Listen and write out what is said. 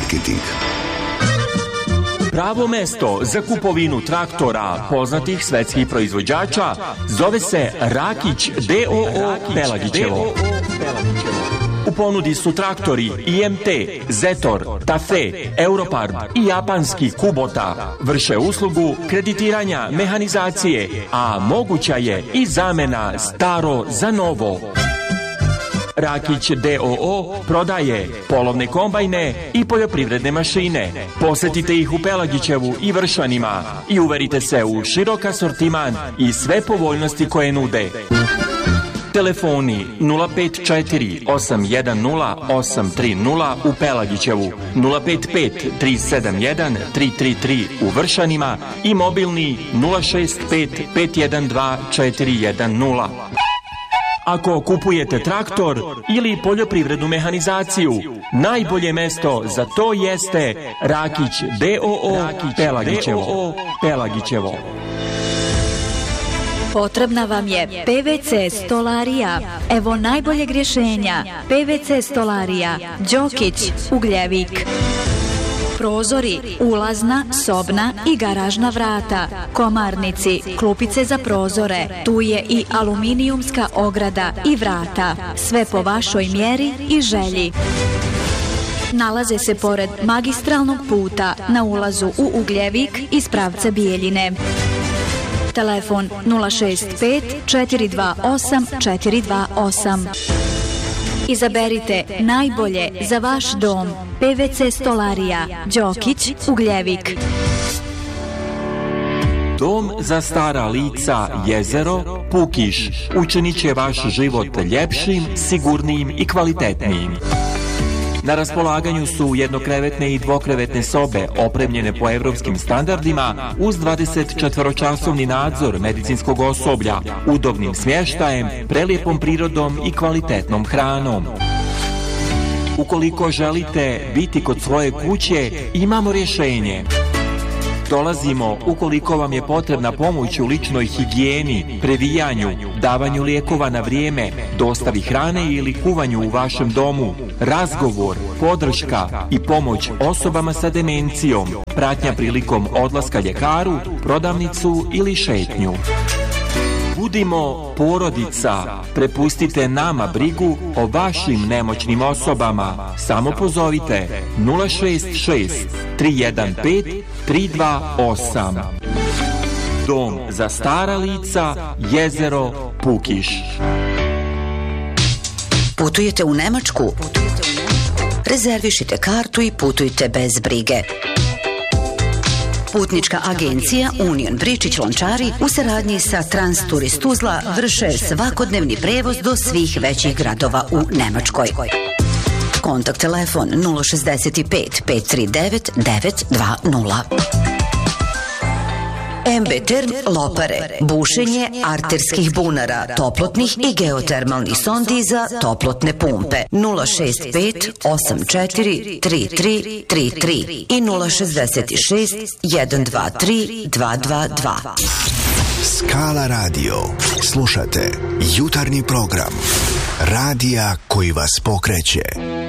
marketing. Pravo mesto za kupovinu traktora poznatih svetskih proizvođača zove se Rakić D.O.O. Pelagićevo. U ponudi su traktori IMT, Zetor, Tafe, Europard i japanski Kubota. Vrše uslugu kreditiranja mehanizacije, a moguća je i zamena staro za novo. Rakić D.O.O. prodaje polovne kombajne i poljoprivredne mašine. Posetite ih u Pelagićevu i Vršanima i uverite se u širok asortiman i sve povoljnosti koje nude. Telefoni 054-810-830 u Pelagićevu, 055-371-333 u Vršanima i mobilni 065-512-410. Ako kupujete traktor ili poljoprivrednu mehanizaciju, najbolje mesto za to jeste Rakić D.O.O. Pelagićevo. Potrebna vam je PVC stolarija. Evo najboljeg rješenja. PVC stolarija Đokić, Ugljevik. Prozori, ulazna, sobna i garažna vrata, komarnici, klupice za prozore, tu je i aluminijumska ograda i vrata, sve po vašoj mjeri i želji. Nalaze se pored magistralnog puta na ulazu u Ugljevik iz pravca Bijeljine. Telefon 065 428 428. Izaberite najbolje za vaš dom. PVC stolarija Đokić, Ugljevik. Dom za stara lica Jezero, Pukiš učinit će vaš život ljepšim, sigurnijim i kvalitetnijim. Na raspolaganju su jednokrevetne i dvokrevetne sobe opremljene po evropskim standardima uz 24-časovni nadzor medicinskog osoblja, udobnim smještajem, prelijepom prirodom i kvalitetnom hranom. Ukoliko želite biti kod svoje kuće, imamo rješenje. Dolazimo ukoliko vam je potrebna pomoć u ličnoj higijeni, previjanju, davanju lijekova na vrijeme, dostavi hrane ili kuvanju u vašem domu, razgovor, podrška i pomoć osobama sa demencijom, pratnja prilikom odlaska ljekaru, prodavnicu ili šetnju. Budimo porodica, prepustite nama brigu o vašim nemoćnim osobama. Samo pozovite 066 315 328. Dom za stara lica Jezero, Pukiš. Putujete u Nemačku? Rezervišite kartu i putujte bez brige. Putnička agencija Union Bričić-Lončari u saradnji sa Transturist Tuzla vrše svakodnevni prevoz do svih većih gradova u Nemačkoj. Kontakt telefon 065 539 920. MB Term Lopare, bušenje arterskih bunara, toplotnih i geotermalnih sondi za toplotne pumpe 065 84 33 33 i 066 123 222. Skala radio. Slušate jutarnji program radija koji vas pokreće.